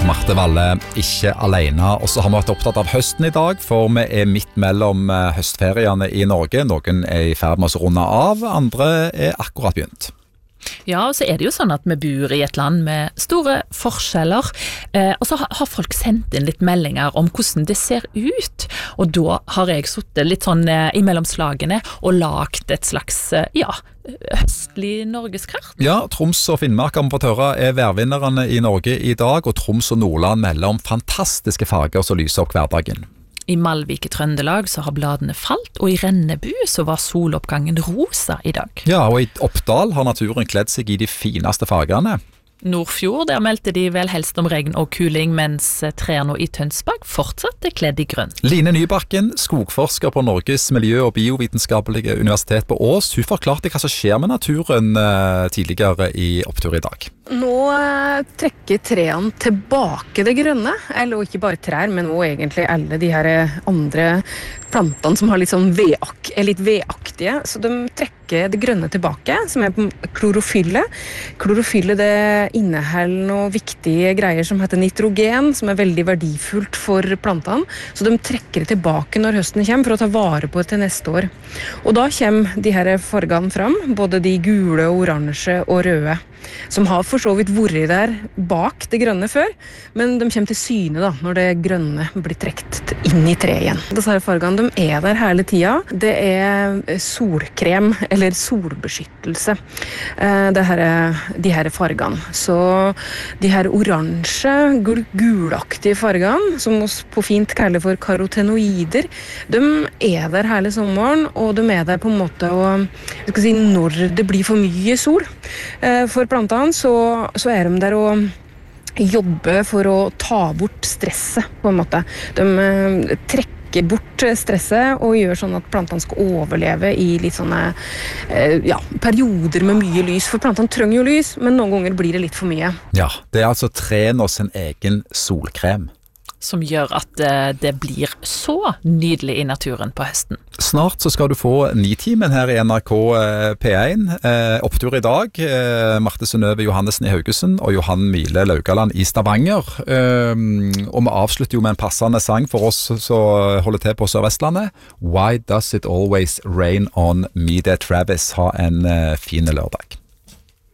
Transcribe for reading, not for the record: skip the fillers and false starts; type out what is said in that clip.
Marte Valle, ikke alene. Og så har vi vært opptatt av høsten i dag, for vi midt mellom høstferiene i Norge. Noen i ferd med å runde av, andre akkurat begynt. Ja, og så det jo sånn at vi bor i et land med store forskjeller, og så har folk sendt inn litt meldinger om hvordan det ser ut, og da har jeg suttet litt sånn imellom slagene og lagt et slags, høstlig norgeskart. Ja, Troms og Finnmark har vi fått høre værvinnerne i Norge i dag, og Troms og Nordland melder om fantastiske farger som lyser opp hverdagen. I Malvik i Trøndelag så har bladene falt, og i Rennebu så var soloppgangen rosa i dag. Ja, og i Oppdal har naturen kledd seg i de fineste fargene. Nordfjord, der meldte de vel helst om regn og kuling, mens trærne i Tønsberg fortsatt kledd i grønn. Line Nybakken, skogforsker på Norges miljø- og biovitenskapelige universitet på Ås, hun forklarte hva som skjer med naturen tidligere i opptur i dag. Nå trekker trærne tilbake det grønne, eller ikke bare trær, men også egentlig alle de her andre plantene som har litt sånn litt vedaktige, så de trekker det grønne tilbake, som klorofylle. Klorofylle det inneholder noen viktige greier som heter nitrogen, som veldig verdifullt for plantene, så de trekker det tilbake når høsten kommer for å ta vare på det til neste år. Og da kommer de her fargene fram, både de gule, oransje og røde, som har for så vidt vært der bak det grønne før, men de kommer til syne da, når det grønne blir trekt inn i treet igjen. Disse fargene de der hele tida. Det solkrem, eller solbeskyttelse, de her fargene. Så de her oransje, gulaktige fargene, som vi på fint kaller for karotenoider, de der hele sommeren, og de der på en måte når det blir for mye sol. For plantene så de der å jobbe for å ta bort stresset, på en måte. De trekker bort stresset og gjør sånn at plantene skal overleve i litt sånne perioder med mye lys. For plantene trenger jo lys, men noen ganger blir det litt for mye. Ja, det altså trærne sin egen solkrem. Som gjør at det blir så nydelig i naturen på høsten. Snart så skal du få Nitimen her i NRK P1. Opptur i dag, Marte Synnøve Johannessen i Haugesund og Johan Mile Laugaland i Stavanger. Og vi avslutter jo med en passende sang for oss som holder til på Sør-Vestlandet. Why Does It Always Rain On Me? Det Travis. Ha en fin lørdag.